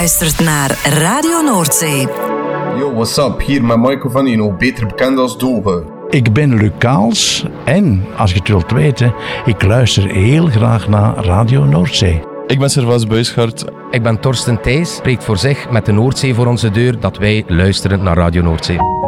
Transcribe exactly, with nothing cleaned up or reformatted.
Luistert naar Radio Noordzee. Yo, what's up? Hier met Michael van Ino, beter bekend als Doge. Ik ben Luc Kaals en, als je het wilt weten, ik luister heel graag naar Radio Noordzee. Ik ben Servaas Buisgaard. Ik ben Torsten Thijs. Spreekt voor zich met de Noordzee voor onze deur dat wij luisteren naar Radio Noordzee.